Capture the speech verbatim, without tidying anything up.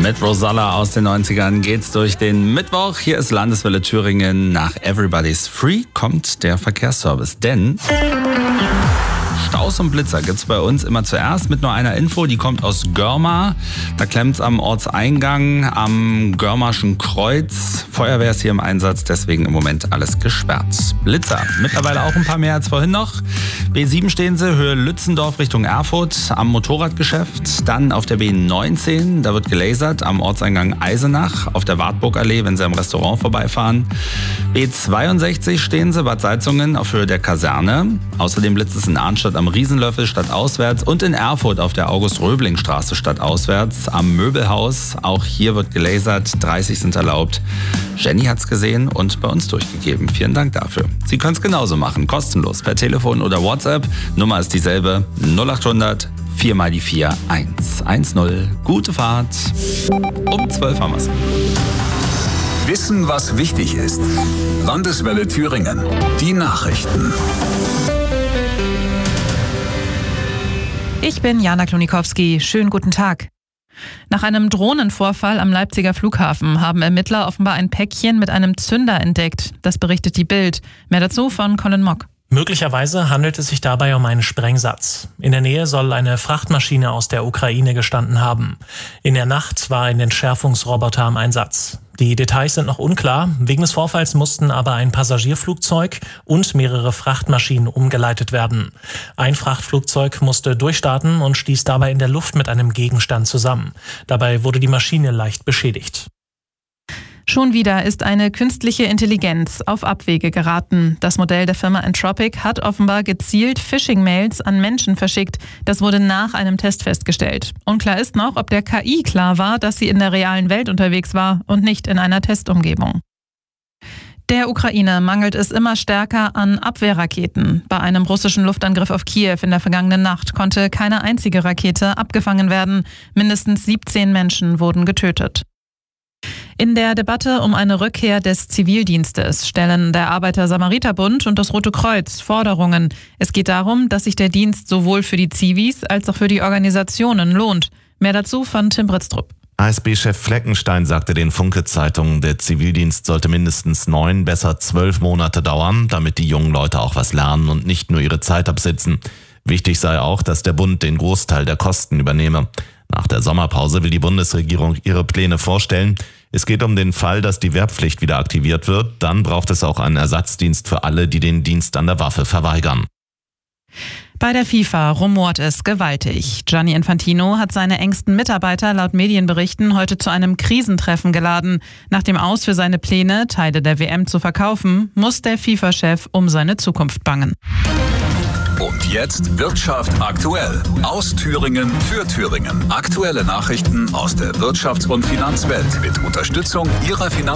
Mit Rosalla aus den neunzigern geht's durch den Mittwoch. Hier ist Landeswelle Thüringen. Nach Everybody's Free kommt der Verkehrsservice. Denn Staus und Blitzer gibt's bei uns immer zuerst mit nur einer Info, die kommt aus Görma. Da klemmt's am Ortseingang am Görmarschen Kreuz. Feuerwehr ist hier im Einsatz, deswegen im Moment alles gesperrt. Blitzer, mittlerweile auch ein paar mehr als vorhin noch. B sieben stehen sie, Höhe Lützendorf Richtung Erfurt am Motorradgeschäft. Dann auf der B neunzehn, da wird gelasert am Ortseingang Eisenach. Auf der Wartburgallee, wenn sie am Restaurant vorbeifahren. B zweiundsechzig stehen sie, Bad Salzungen auf Höhe der Kaserne. Außerdem blitzt es in Arnstadt am Riesenlöffel stadtauswärts und in Erfurt auf der August-Röbling-Straße stadtauswärts am Möbelhaus. Auch hier wird gelasert, dreißig sind erlaubt. Jenny hat's gesehen und bei uns durchgegeben. Vielen Dank dafür. Sie können es genauso machen, kostenlos, per Telefon oder WhatsApp. Nummer ist dieselbe, null acht hundert vier mal die vier eins eins null. Gute Fahrt. Um zwölf haben wir's. Wissen, was wichtig ist. Landeswelle Thüringen. Die Nachrichten. Ich bin Jana Klonikowski. Schönen guten Tag. Nach einem Drohnenvorfall am Leipziger Flughafen haben Ermittler offenbar ein Päckchen mit einem Zünder entdeckt. Das berichtet die Bild. Mehr dazu von Colin Mock. Möglicherweise handelt es sich dabei um einen Sprengsatz. In der Nähe soll eine Frachtmaschine aus der Ukraine gestanden haben. In der Nacht war ein Entschärfungsroboter im Einsatz. Die Details sind noch unklar. Wegen des Vorfalls mussten aber ein Passagierflugzeug und mehrere Frachtmaschinen umgeleitet werden. Ein Frachtflugzeug musste durchstarten und stieß dabei in der Luft mit einem Gegenstand zusammen. Dabei wurde die Maschine leicht beschädigt. Schon wieder ist eine künstliche Intelligenz auf Abwege geraten. Das Modell der Firma Anthropic hat offenbar gezielt Phishing-Mails an Menschen verschickt. Das wurde nach einem Test festgestellt. Unklar ist noch, ob der K I klar war, dass sie in der realen Welt unterwegs war und nicht in einer Testumgebung. Der Ukraine mangelt es immer stärker an Abwehrraketen. Bei einem russischen Luftangriff auf Kiew in der vergangenen Nacht konnte keine einzige Rakete abgefangen werden. Mindestens siebzehn Menschen wurden getötet. In der Debatte um eine Rückkehr des Zivildienstes stellen der Arbeiter-Samariter-Bund und das Rote Kreuz Forderungen. Es geht darum, dass sich der Dienst sowohl für die Zivis als auch für die Organisationen lohnt. Mehr dazu von Tim Britztrup. A S B-Chef Fleckenstein sagte den Funke-Zeitungen, der Zivildienst sollte mindestens neun, besser zwölf Monate dauern, damit die jungen Leute auch was lernen und nicht nur ihre Zeit absitzen. Wichtig sei auch, dass der Bund den Großteil der Kosten übernehme. Nach der Sommerpause will die Bundesregierung ihre Pläne vorstellen. Es geht um den Fall, dass die Wehrpflicht wieder aktiviert wird. Dann braucht es auch einen Ersatzdienst für alle, die den Dienst an der Waffe verweigern. Bei der FIFA rumort es gewaltig. Gianni Infantino hat seine engsten Mitarbeiter laut Medienberichten heute zu einem Krisentreffen geladen. Nach dem Aus für seine Pläne, Teile der W M zu verkaufen, muss der FIFA-Chef um seine Zukunft bangen. Und jetzt Wirtschaft aktuell. Aus Thüringen für Thüringen. Aktuelle Nachrichten aus der Wirtschafts- und Finanzwelt mit Unterstützung Ihrer Finanz